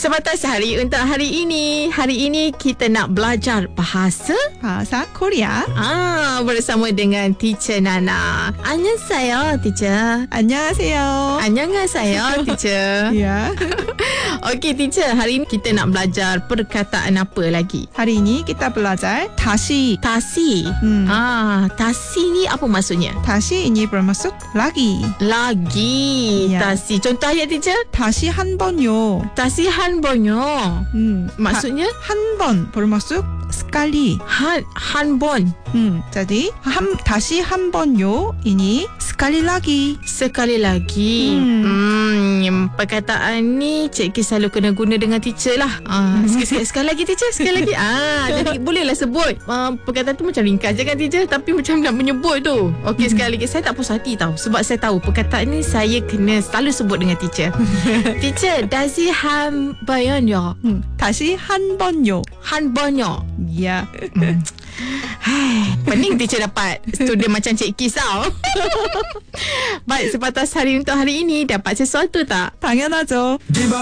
Sebatas hari untuk hari ini. Hari ini kita nak belajar bahasa Korea. bersama dengan Teacher Nana. Annyeonghaseyo, Teacher. 안녕하세요. Annyeonghaseyo, Teacher. Ya. Okey, Teacher. Hari ini kita nak belajar perkataan apa lagi? Hari ini kita belajar 다시. Tasi. Tasi ni apa maksudnya? 다시 ini bermaksud lagi. Lagi. Ya. Tasi. Contoh ayat, Teacher. 다시 한 번요. Tasi han bonyo. Maksudnya? 한 번 bermaksud sekali. Han bon. Jadi 다시 한 번요 ini sekali lagi. Sekali lagi. Perkataan ni Cikgu selalu kena guna dengan teacher lah. Sekali lagi, Teacher. Sekali lagi. Jadi bolehlah sebut. Perkataan tu macam ringkas je kan, Teacher, tapi macam nak menyebut tu. Okey, sekali lagi. Saya tak puas hati tau, sebab saya tahu perkataan ni saya kena selalu sebut dengan teacher. Teacher, 다시 한 번요. 다시 한 번요. 한 번요. Ya. Pening teacher dapat student macam Cik Kis tau. Baik, sebatas hari untuk hari ini, dapat sesuatu tak? 당연하죠.